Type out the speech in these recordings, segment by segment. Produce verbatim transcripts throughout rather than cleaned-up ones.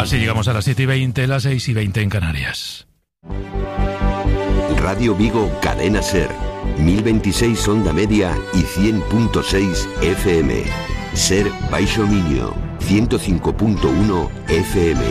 Así llegamos a las siete y veinte, las seis y veinte en Canarias. Radio Vigo, Cadena Ser, mil veintiséis onda media y cien punto seis F M. Ser Baixo Miño, ciento cinco punto uno F M.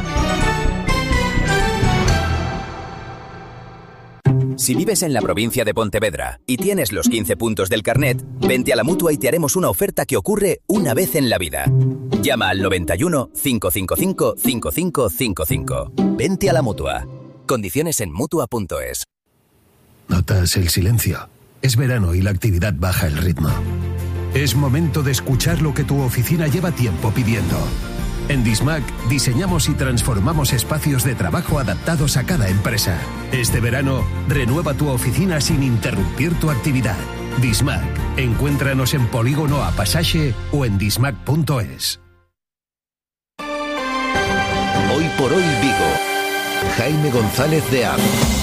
Si vives en la provincia de Pontevedra y tienes los quince puntos del carnet, vente a la Mutua y te haremos una oferta que ocurre una vez en la vida. Llama al noventa y uno, cinco cinco cinco, cinco cinco cinco cinco. Vente a la Mutua. Condiciones en Mutua punto es. ¿Notas el silencio? Es verano y la actividad baja el ritmo. Es momento de escuchar lo que tu oficina lleva tiempo pidiendo. En Dismac diseñamos y transformamos espacios de trabajo adaptados a cada empresa. Este verano, renueva tu oficina sin interrumpir tu actividad. Dismac. Encuéntranos en Polígono A Pasaje o en dismac punto es. Hoy por hoy Vigo. Jaime González de A B.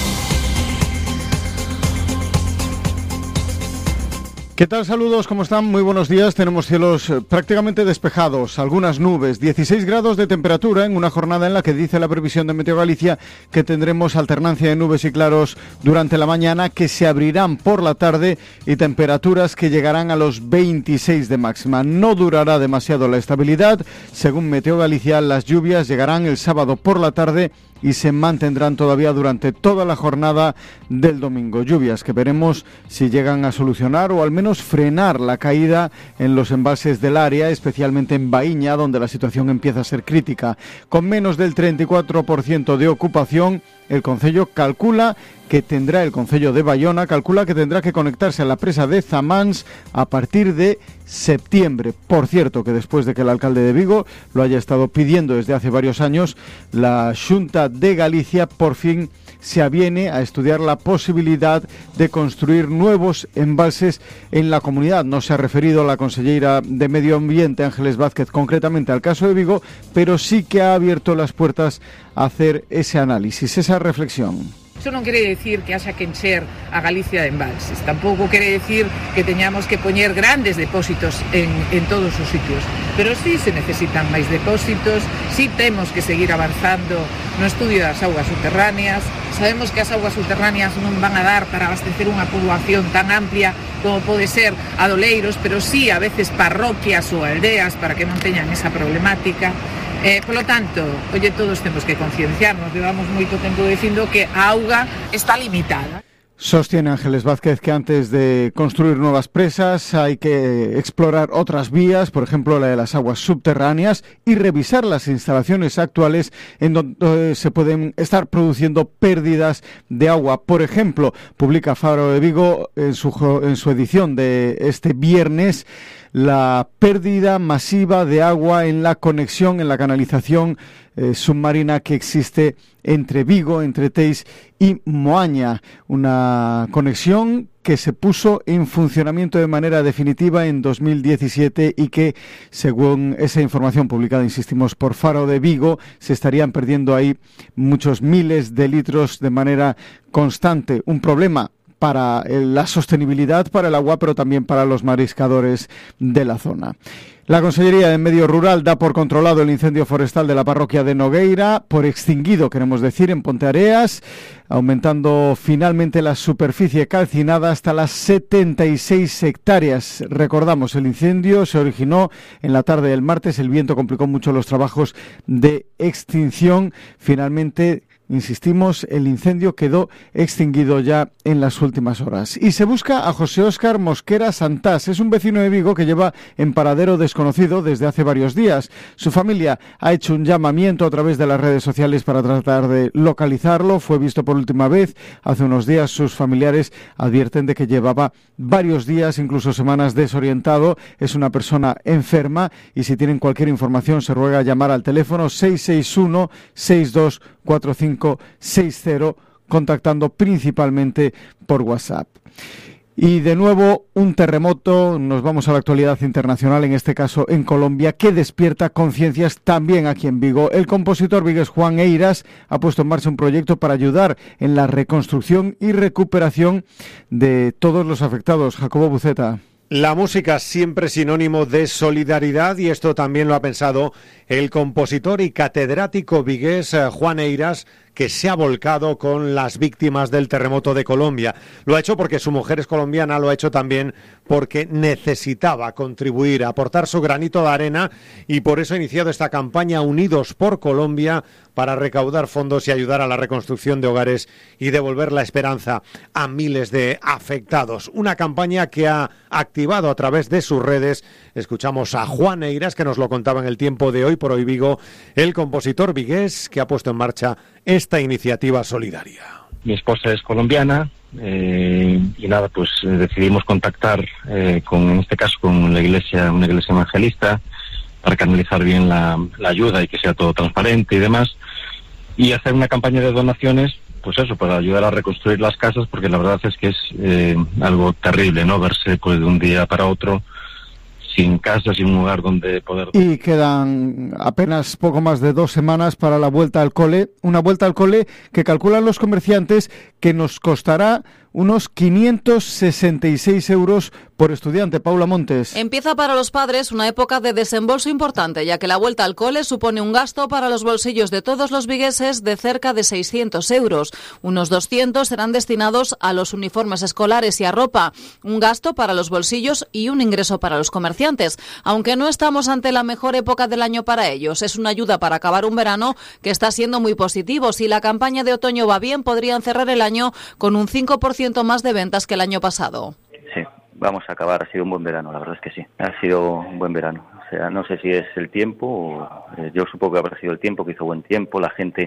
¿Qué tal? Saludos, ¿cómo están? Muy buenos días. Tenemos cielos prácticamente despejados, algunas nubes, dieciséis grados de temperatura en una jornada en la que dice la previsión de Meteo Galicia que tendremos alternancia de nubes y claros durante la mañana, que se abrirán por la tarde y temperaturas que llegarán a los veintiséis de máxima. No durará demasiado la estabilidad. Según Meteo Galicia, las lluvias llegarán el sábado por la tarde y se mantendrán todavía durante toda la jornada del domingo. Lluvias que veremos si llegan a solucionar o al menos frenar la caída en los embalses del área, especialmente en Baíña, donde la situación empieza a ser crítica. Con menos del treinta y cuatro por ciento de ocupación, el concello calcula que tendrá, el concello de Bayona calcula que tendrá que conectarse a la presa de Zamáns a partir de septiembre. Por cierto, que después de que el alcalde de Vigo lo haya estado pidiendo desde hace varios años, la Xunta de Galicia por fin se aviene a estudiar la posibilidad de construir nuevos embalses en la comunidad. No se ha referido la consellera de Medio Ambiente, Ángeles Vázquez, concretamente al caso de Vigo, pero sí que ha abierto las puertas a hacer ese análisis, esa reflexión. Eso non quere decir que haxa que encher a Galicia de embalses, tampouco quere decir que teñamos que poñer grandes depósitos en, en todos os sitios, pero sí se necesitan máis depósitos, sí temos que seguir avanzando no estudio das augas subterráneas. Sabemos que as augas subterráneas non van a dar para abastecer unha poboación tan amplia como pode ser a Doleiros, pero sí a veces parroquias ou aldeas para que non teñan esa problemática. Eh, polo tanto, oye, todos temos que concienciarnos. Levamos moito tempo dicindo que a auga está limitada. Sostiene Ángeles Vázquez que antes de construir nuevas presas hay que explorar otras vías, por ejemplo la de las aguas subterráneas, y revisar las instalaciones actuales en donde se pueden estar produciendo pérdidas de agua. Por ejemplo, publica Faro de Vigo en su, en su edición de este viernes la pérdida masiva de agua en la conexión, en la canalización eh, submarina que existe entre Vigo, entre Teis y Moaña. Una conexión que se puso en funcionamiento de manera definitiva en dos mil diecisiete y que, según esa información publicada, insistimos, por Faro de Vigo, se estarían perdiendo ahí muchos miles de litros de manera constante. Un problema para la sostenibilidad, para el agua, pero también para los mariscadores de la zona. La Consellería de Medio Rural da por controlado el incendio forestal de la parroquia de Nogueira, por extinguido, queremos decir, en Ponteareas, aumentando finalmente la superficie calcinada hasta las setenta y seis hectáreas. Recordamos, el incendio se originó en la tarde del martes, el viento complicó mucho los trabajos de extinción. Finalmente, insistimos, el incendio quedó extinguido ya en las últimas horas. Y se busca a José Óscar Mosquera Santás. Es un vecino de Vigo que lleva en paradero desconocido desde hace varios días. Su familia ha hecho un llamamiento a través de las redes sociales para tratar de localizarlo. Fue visto por última vez hace unos días. Sus familiares advierten de que llevaba varios días, incluso semanas, desorientado. Es una persona enferma y si tienen cualquier información se ruega llamar al teléfono seis seis uno, seis dos cuatro cinco seis cero, contactando principalmente por WhatsApp. Y de nuevo un terremoto, nos vamos a la actualidad internacional, en este caso en Colombia, que despierta conciencias también aquí en Vigo. El compositor vigués Juan Eiras ha puesto en marcha un proyecto para ayudar en la reconstrucción y recuperación de todos los afectados. Jacobo Buceta. La música siempre sinónimo de solidaridad, y esto también lo ha pensado el compositor y catedrático vigués Juan Eiras, que se ha volcado con las víctimas del terremoto de Colombia. Lo ha hecho porque su mujer es colombiana, lo ha hecho también porque necesitaba contribuir, aportar su granito de arena, y por eso ha iniciado esta campaña Unidos por Colombia para recaudar fondos y ayudar a la reconstrucción de hogares y devolver la esperanza a miles de afectados. Una campaña que ha activado a través de sus redes. Escuchamos a Juan Eiras, que nos lo contaba en el tiempo de Hoy por Hoy Vigo, el compositor vigués que ha puesto en marcha esta iniciativa solidaria. Mi esposa es colombiana eh, y nada, pues eh, decidimos contactar eh, con, en este caso, con la iglesia, una iglesia evangelista, para canalizar bien la, la ayuda y que sea todo transparente y demás, y hacer una campaña de donaciones, pues eso, para ayudar a reconstruir las casas, porque la verdad es que es eh, algo terrible, ¿no? Verse pues de un día para otro sin casa, sin un lugar donde poder... Y quedan apenas poco más de dos semanas para la vuelta al cole, una vuelta al cole que calculan los comerciantes que nos costará unos quinientos sesenta y seis euros por estudiante. Paula Montes. Empieza para los padres una época de desembolso importante, ya que la vuelta al cole supone un gasto para los bolsillos de todos los vigueses de cerca de seiscientos euros. Unos doscientos serán destinados a los uniformes escolares y a ropa, un gasto para los bolsillos y un ingreso para los comerciantes. Aunque no estamos ante la mejor época del año para ellos, es una ayuda para acabar un verano que está siendo muy positivo. Si la campaña de otoño va bien, podrían cerrar el año con un cinco por ciento más de ventas que el año pasado. Sí, vamos a acabar. Ha sido un buen verano, la verdad es que sí. Ha sido un buen verano. O sea, no sé si es el tiempo, o, eh, yo supongo que habrá sido el tiempo, que hizo buen tiempo, la gente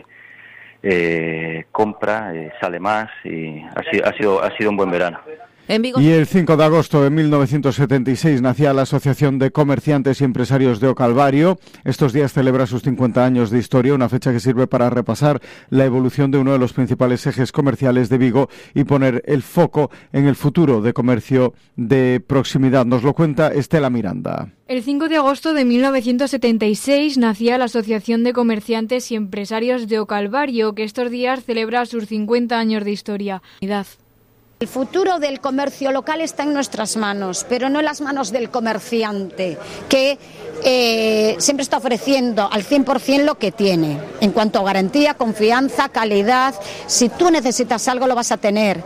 eh, compra, eh, sale más, y ha sido, ha sido, ha sido un buen verano. Y el cinco de agosto de mil novecientos setenta y seis nacía la Asociación de Comerciantes y Empresarios de O Calvario. Estos días celebra sus cincuenta años de historia, una fecha que sirve para repasar la evolución de uno de los principales ejes comerciales de Vigo y poner el foco en el futuro de comercio de proximidad. Nos lo cuenta Estela Miranda. El cinco de agosto de mil novecientos setenta y seis nacía la Asociación de Comerciantes y Empresarios de O Calvario, que estos días celebra sus cincuenta años de historia. El futuro del comercio local está en nuestras manos, pero no en las manos del comerciante, que eh, siempre está ofreciendo al cien por ciento lo que tiene, en cuanto a garantía, confianza, calidad. Si tú necesitas algo, lo vas a tener,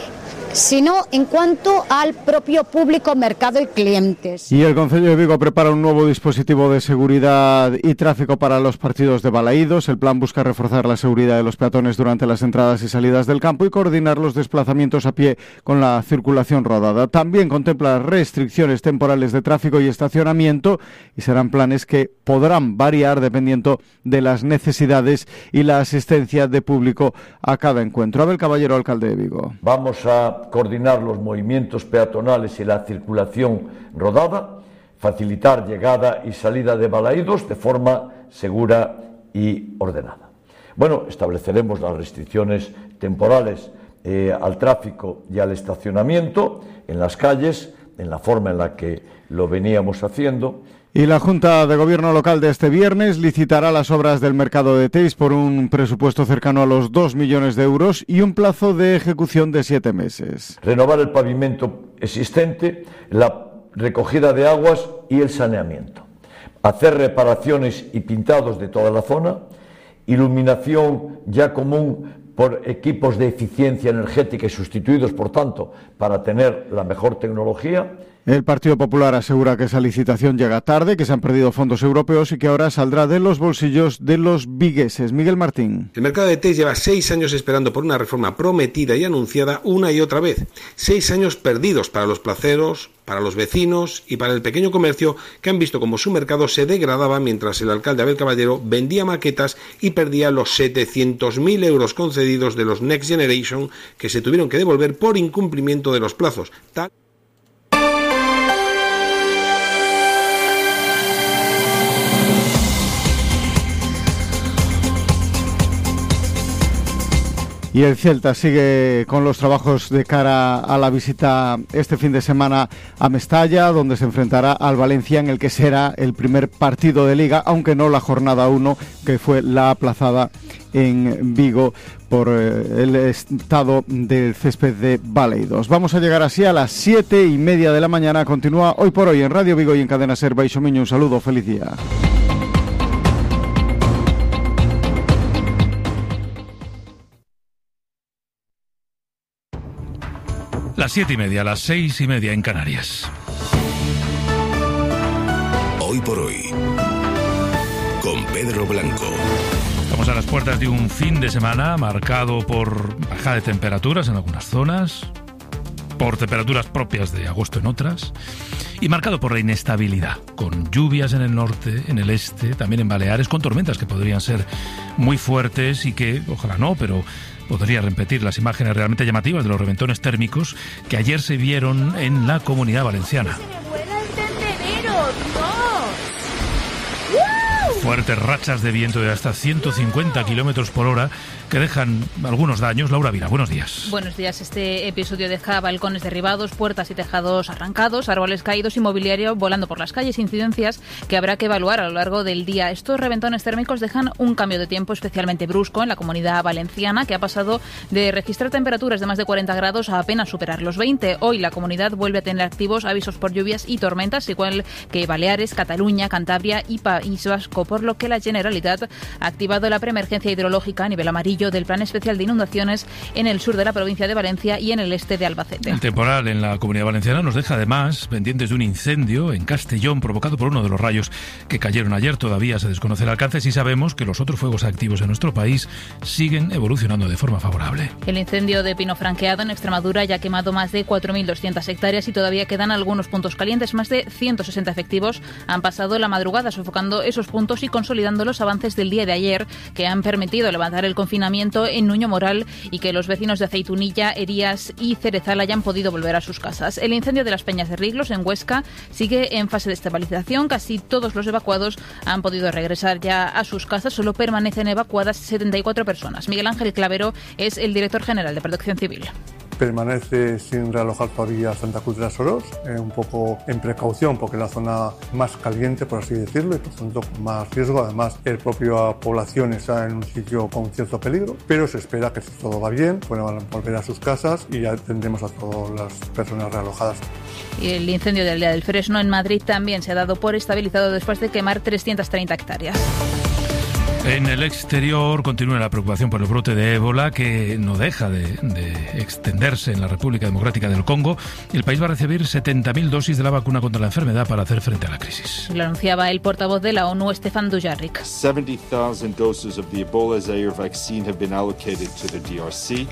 sino en cuanto al propio público, mercado y clientes. Y el Concello de Vigo prepara un nuevo dispositivo de seguridad y tráfico para los partidos de balaídos. El plan busca reforzar la seguridad de los peatones durante las entradas y salidas del campo y coordinar los desplazamientos a pie con la circulación rodada. También contempla restricciones temporales de tráfico y estacionamiento, y serán planes que podrán variar dependiendo de las necesidades y la asistencia de público a cada encuentro. Abel Caballero, alcalde de Vigo. Vamos a coordinar los movimientos peatonales y la circulación rodada, facilitar llegada y salida de balaídos de forma segura y ordenada. Bueno, estableceremos las restricciones temporales eh, al tráfico y al estacionamiento en las calles, en la forma en la que lo veníamos haciendo. Y la Junta de Gobierno local de este viernes licitará las obras del mercado de Teis por un presupuesto cercano a los dos millones de euros y un plazo de ejecución de siete meses. Renovar el pavimento existente, la recogida de aguas y el saneamiento. Hacer reparaciones y pintados de toda la zona, iluminación ya común por equipos de eficiencia energética y sustituidos, por tanto, para tener la mejor tecnología. El Partido Popular asegura que esa licitación llega tarde, que se han perdido fondos europeos y que ahora saldrá de los bolsillos de los vigueses. Miguel Martín. El mercado de Teis lleva seis años esperando por una reforma prometida y anunciada una y otra vez. Seis años perdidos para los placeros, para los vecinos y para el pequeño comercio, que han visto como su mercado se degradaba mientras el alcalde Abel Caballero vendía maquetas y perdía los setecientos mil euros concedidos de los Next Generation, que se tuvieron que devolver por incumplimiento de los plazos. Tal Y el Celta sigue con los trabajos de cara a la visita este fin de semana a Mestalla, donde se enfrentará al Valencia, en el que será el primer partido de Liga, aunque no la jornada uno, que fue la aplazada en Vigo por eh, el estado del césped de Baleidos. Vamos a llegar así a las siete y media de la mañana. Continúa Hoy por Hoy en Radio Vigo y en Cadena Ser. Baixo Miño, un saludo, feliz día. Las siete y media, las seis y media en Canarias. Hoy por Hoy, con Pedro Blanco. Estamos a las puertas de un fin de semana marcado por bajada de temperaturas en algunas zonas, por temperaturas propias de agosto en otras, y marcado por la inestabilidad, con lluvias en el norte, en el este, también en Baleares, con tormentas que podrían ser muy fuertes y que, ojalá no, pero podría repetir las imágenes realmente llamativas de los reventones térmicos que ayer se vieron en la Comunidad Valenciana. Fuertes rachas de viento de hasta ciento cincuenta kilómetros por hora que dejan algunos daños. Laura Vila, buenos días. Buenos días. Este episodio deja balcones derribados, puertas y tejados arrancados, árboles caídos y mobiliario volando por las calles, incidencias que habrá que evaluar a lo largo del día. Estos reventones térmicos dejan un cambio de tiempo especialmente brusco en la Comunidad Valenciana, que ha pasado de registrar temperaturas de más de cuarenta grados a apenas superar los veinte. Hoy la comunidad vuelve a tener activos avisos por lluvias y tormentas, igual que Baleares, Cataluña, Cantabria y País Vasco, por lo que la Generalitat ha activado la preemergencia hidrológica a nivel amarillo del Plan Especial de Inundaciones en el sur de la provincia de Valencia y en el este de Albacete. El temporal en la Comunidad Valenciana nos deja además pendientes de un incendio en Castellón provocado por uno de los rayos que cayeron ayer. Todavía se desconoce el alcance, sí sabemos que los otros fuegos activos en nuestro país siguen evolucionando de forma favorable. El incendio de Pino Franqueado en Extremadura ya ha quemado más de cuatro mil doscientas hectáreas y todavía quedan algunos puntos calientes. Más de ciento sesenta efectivos han pasado la madrugada sofocando esos puntos y consolidando los avances del día de ayer, que han permitido levantar el confinamiento en Nuño Moral y que los vecinos de Aceitunilla, Erías y Cerezal hayan podido volver a sus casas. El incendio de las Peñas de Riglos en Huesca sigue en fase de estabilización. Casi todos los evacuados han podido regresar ya a sus casas. Solo permanecen evacuadas setenta y cuatro personas. Miguel Ángel Clavero es el director general de Protección Civil. Permanece sin realojar todavía Santa Cruz de las Oros, eh, un poco en precaución porque es la zona más caliente, por así decirlo, y por tanto con más riesgo. Además, la propia población está en un sitio con cierto peligro, pero se espera que si todo va bien, puedan volver a sus casas y ya tendremos a todas las personas realojadas. Y el incendio del Día del Fresno en Madrid también se ha dado por estabilizado después de quemar trescientas treinta hectáreas. En el exterior continúa la preocupación por el brote de ébola que no deja de, de extenderse en la República Democrática del Congo. El país va a recibir setenta mil dosis de la vacuna contra la enfermedad para hacer frente a la crisis. Lo anunciaba el portavoz de la ONU, Stefan Dujarric. seventy thousand doses of the Ebola Zaire vaccine have been allocated to the D R C.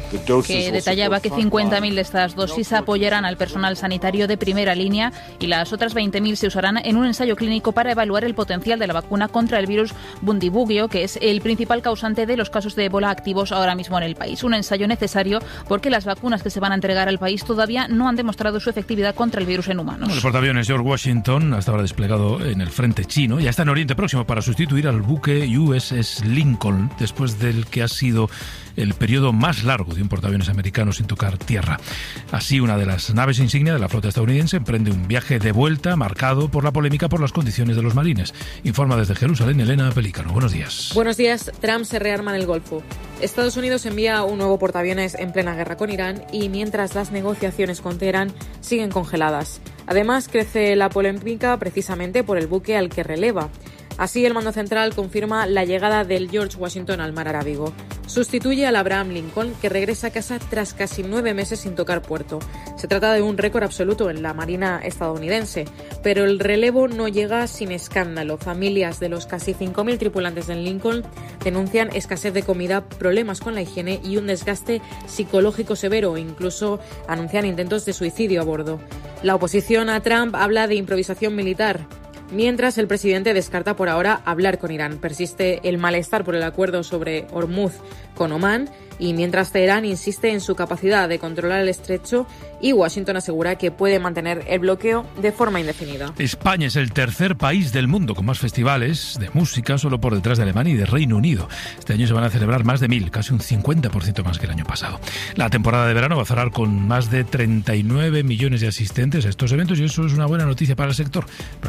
Que detallaba que cincuenta mil de estas dosis apoyarán al personal sanitario de primera línea y las otras veinte mil se usarán en un ensayo clínico para evaluar el potencial de la vacuna contra el virus Bundibugyo, que es el principal causante de los casos de ébola activos ahora mismo en el país. Un ensayo necesario porque las vacunas que se van a entregar al país todavía no han demostrado su efectividad contra el virus en humanos. El portaaviones George Washington, hasta ahora desplegado en el frente chino, ya está en Oriente Próximo para sustituir al buque U S S Lincoln, después del que ha sido el periodo más largo de un portaaviones americano sin tocar tierra. Así, una de las naves insignia de la flota estadounidense emprende un viaje de vuelta marcado por la polémica por las condiciones de los marines. Informa desde Jerusalén Elena Pelícano. Buenos días. Buenos días. Trump se rearma en el Golfo. Estados Unidos envía un nuevo portaaviones en plena guerra con Irán y mientras las negociaciones con Teherán siguen congeladas. Además, crece la polémica precisamente por el buque al que releva. Así, el mando central confirma la llegada del George Washington al mar Arábigo. Sustituye al Abraham Lincoln, que regresa a casa tras casi nueve meses sin tocar puerto. Se trata de un récord absoluto en la Marina estadounidense, pero el relevo no llega sin escándalo. Familias de los casi cinco mil tripulantes del Lincoln denuncian escasez de comida, problemas con la higiene y un desgaste psicológico severo. Incluso anuncian intentos de suicidio a bordo. La oposición a Trump habla de improvisación militar, mientras el presidente descarta por ahora hablar con Irán. Persiste el malestar por el acuerdo sobre Hormuz con Omán y mientras Teherán insiste en su capacidad de controlar el estrecho y Washington asegura que puede mantener el bloqueo de forma indefinida. España es el tercer país del mundo con más festivales de música, solo por detrás de Alemania y de Reino Unido. Este año se van a celebrar más de mil, casi un cincuenta por ciento más que el año pasado. La temporada de verano va a cerrar con más de treinta y nueve millones de asistentes a estos eventos y eso es una buena noticia para el sector, para el sector turístico.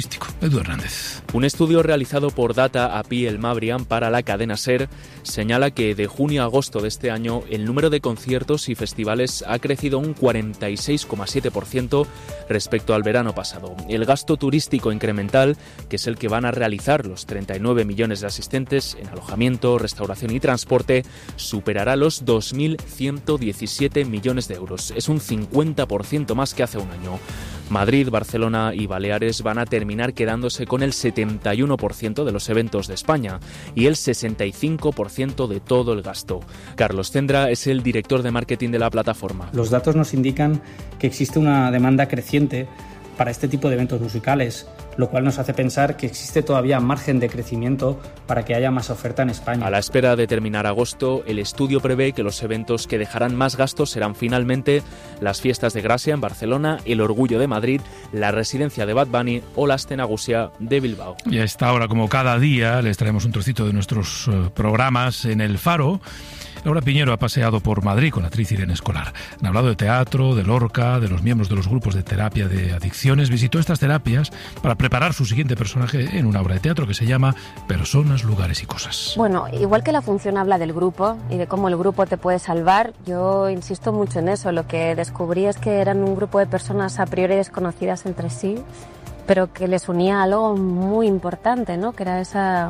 turístico. Edu Hernández. Un estudio realizado por Data A P I El Mabrian para la cadena SER señala que de junio a agosto de este año el número de conciertos y festivales ha crecido un cuarenta y seis coma siete por ciento respecto al verano pasado. El gasto turístico incremental, que es el que van a realizar los treinta y nueve millones de asistentes en alojamiento, restauración y transporte, superará los dos mil ciento diecisiete millones de euros. Es un cincuenta por ciento más que hace un año. Madrid, Barcelona y Baleares van a terminar quedándose con el setenta y uno por ciento de los eventos de España y el sesenta y cinco por ciento de todo el gasto. Carlos Cendra es el director de marketing de la plataforma. Los datos nos indican que existe una demanda creciente para este tipo de eventos musicales, lo cual nos hace pensar que existe todavía margen de crecimiento para que haya más oferta en España. A la espera de terminar agosto, el estudio prevé que los eventos que dejarán más gastos serán finalmente las fiestas de Gracia en Barcelona, el Orgullo de Madrid, la residencia de Bad Bunny o la Astenagusia de Bilbao. Y a esta hora, como cada día, les traemos un trocito de nuestros uh, programas en El Faro. Laura Piñero ha paseado por Madrid con la actriz Irene Escolar. Han hablado de teatro, de Lorca, de los miembros de los grupos de terapia de adicciones. Visitó estas terapias para preparar su siguiente personaje en una obra de teatro que se llama Personas, Lugares y Cosas. Bueno, igual que la función habla del grupo y de cómo el grupo te puede salvar, yo insisto mucho en eso. Lo que descubrí es que eran un grupo de personas a priori desconocidas entre sí, pero que les unía algo muy importante, ¿no? Que era esa...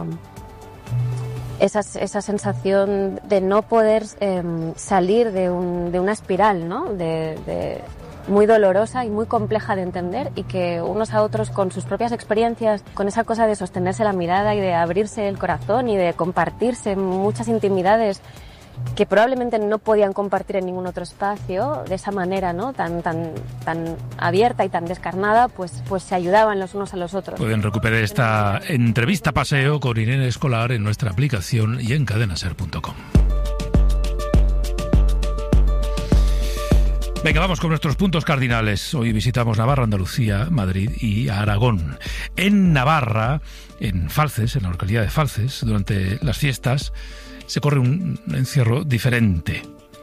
Esa, esa sensación de no poder eh, salir de, un, de una espiral, ¿no? de, de, muy dolorosa y muy compleja de entender, y que unos a otros con sus propias experiencias, con esa cosa de sostenerse la mirada y de abrirse el corazón y de compartirse muchas intimidades que probablemente no podían compartir en ningún otro espacio, de esa manera, ¿no? tan, tan, tan abierta y tan descarnada, pues, pues se ayudaban los unos a los otros. Pueden recuperar esta entrevista paseo con Irene Escolar en nuestra aplicación y en cadenaser punto com. Venga, vamos con nuestros puntos cardinales. Hoy visitamos Navarra, Andalucía, Madrid y Aragón. En Navarra, en Falces, en la localidad de Falces, durante las fiestas, se corre un encierro diferente.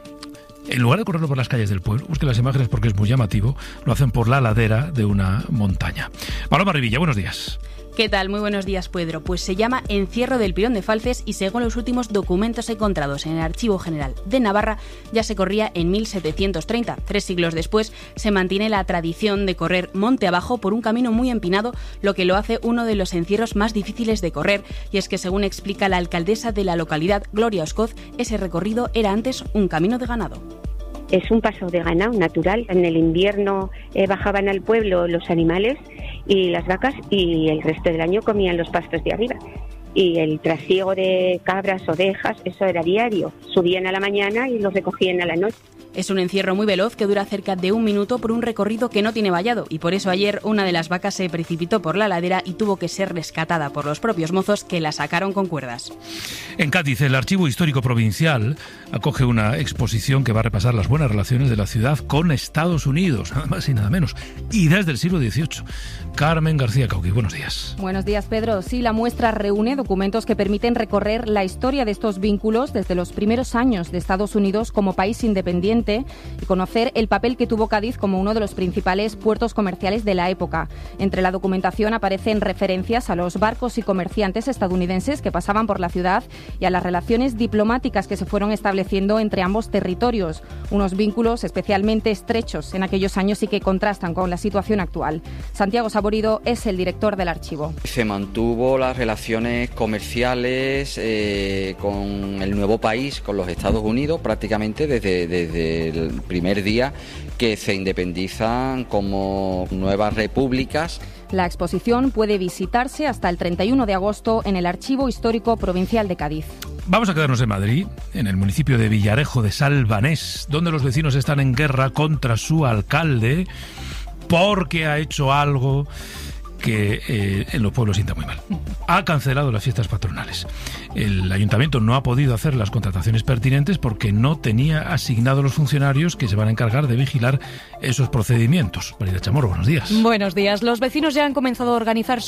En lugar de correrlo por las calles del pueblo, busquen las imágenes porque es muy llamativo, lo hacen por la ladera de una montaña. Paloma Rivilla, buenos días. ¿Qué tal? Muy buenos días, Pedro. Pues se llama Encierro del Pirón de Falces y según los últimos documentos encontrados en el Archivo General de Navarra, ya se corría en mil setecientos treinta. Tres siglos después se mantiene la tradición de correr monte abajo por un camino muy empinado, lo que lo hace uno de los encierros más difíciles de correr. Y es que, según explica la alcaldesa de la localidad, Gloria Oscoz, ese recorrido era antes un camino de ganado. Es un paso de ganado natural. En el invierno eh, bajaban al pueblo los animales y las vacas, y el resto del año comían los pastos de arriba. Y el trasiego de cabras, ovejas, eso era diario. Subían a la mañana y los recogían a la noche. Es un encierro muy veloz que dura cerca de un minuto por un recorrido que no tiene vallado, y por eso ayer una de las vacas se precipitó por la ladera y tuvo que ser rescatada por los propios mozos, que la sacaron con cuerdas. En Cádiz, el Archivo Histórico Provincial acoge una exposición que va a repasar las buenas relaciones de la ciudad con Estados Unidos, nada más y nada menos, y desde el siglo dieciocho. Carmen García Cauqui, buenos días. Buenos días, Pedro. Sí, la muestra reúne documentos que permiten recorrer la historia de estos vínculos desde los primeros años de Estados Unidos como país independiente y conocer el papel que tuvo Cádiz como uno de los principales puertos comerciales de la época. Entre la documentación aparecen referencias a los barcos y comerciantes estadounidenses que pasaban por la ciudad y a las relaciones diplomáticas que se fueron estableciendo entre ambos territorios, unos vínculos especialmente estrechos en aquellos años y que contrastan con la situación actual. Santiago Saborido es el director del archivo. Se mantuvo las relaciones comerciales eh, con el nuevo país, con los Estados Unidos, prácticamente desde, desde el primer día que se independizan como nuevas repúblicas. La exposición puede visitarse hasta el treinta y uno de agosto en el Archivo Histórico Provincial de Cádiz. Vamos a quedarnos en Madrid, en el municipio de Villarejo de Salvanés, donde los vecinos están en guerra contra su alcalde porque ha hecho algo que eh, en los pueblos sienta muy mal. Ha cancelado las fiestas patronales. El ayuntamiento no ha podido hacer las contrataciones pertinentes porque no tenía asignados los funcionarios que se van a encargar de vigilar esos procedimientos. Marida Chamorro, buenos días. Buenos días. Los vecinos ya han comenzado a organizar